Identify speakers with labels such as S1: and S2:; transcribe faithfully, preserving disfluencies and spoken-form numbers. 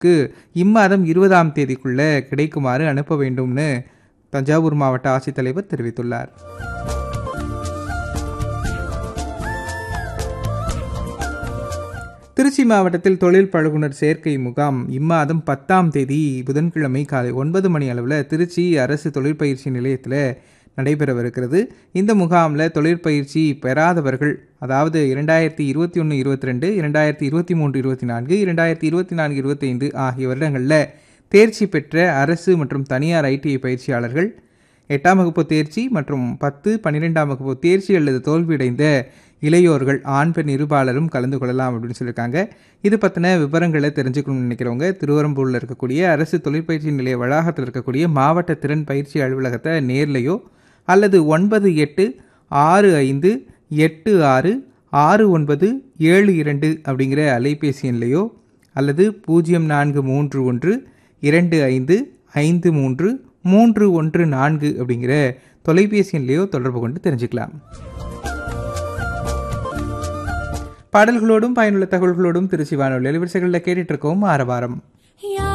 S1: க்கு இம்மாதம் இருபதாம் தேதிக்குள்ள கிடைக்குமாறு அனுப்ப வேண்டும்னு தஞ்சாவூர் மாவட்ட ஆட்சித்தலைவர் தெரிவித்துள்ளார். திருச்சி மாவட்டத்தில் தொழில் பழகுனர் சேர்க்கை முகாம் இம்மாதம் பத்தாம் தேதி புதன்கிழமை காலை ஒன்பது மணி அளவில் திருச்சி அரசு தொழிற்பயிற்சி நிலையத்தில் நடைபெறவிருக்கிறது. இந்த முகாமில் தொழிற்பயிற்சி பெறாதவர்கள், அதாவது இரண்டாயிரத்தி இருபத்தி ஒன்று இருபத்தி ரெண்டு இரண்டாயிரத்தி இருபத்தி மூன்று இருபத்தி நான்கு இரண்டாயிரத்தி இருபத்தி நான்கு இருபத்தி ஐந்து ஆகிய வருடங்களில் தேர்ச்சி பெற்ற அரசு மற்றும் தனியார் ஐடிஐ பயிற்சியாளர்கள், எட்டாம் வகுப்பு தேர்ச்சி மற்றும் பத்து பன்னிரெண்டாம் வகுப்பு தேர்ச்சி அல்லது தோல்வியடைந்த இளையோர்கள் ஆண் பெண் இருபாலரும் கலந்து கொள்ளலாம் அப்படின்னு சொல்லியிருக்காங்க. இது பற்றின விவரங்களை தெரிஞ்சுக்கணும்னு நினைக்கிறவங்க திருவரம்பூரில் இருக்கக்கூடிய அரசு தொழிற்பயிற்சி நிலைய வளாகத்தில் இருக்கக்கூடிய மாவட்ட திறன் பயிற்சி அலுவலகத்தை நேர்லையோ அல்லது ஒன்பது எட்டு ஆறு ஐந்து எட்டு ஆறு ஆறு ஒன்பது ஏழு இரண்டு அப்படிங்கிற அலைபேசி எண்லையோ அல்லது பூஜ்ஜியம் நான்கு மூன்று ஒன்று இரண்டு ஐந்து ஐந்து மூன்று மூன்று ஒன்று நான்கு அப்படிங்கிற தொலைபேசி எண்லையோ தொடர்பு கொண்டு தெரிஞ்சுக்கலாம். பாடல்களோடும் பயனுள்ள தகவல்களோடும் திருச்சி வானொலி அலைவரிசைகளில் கேட்டுட்டு இருக்கோம் ஆரவாரம்.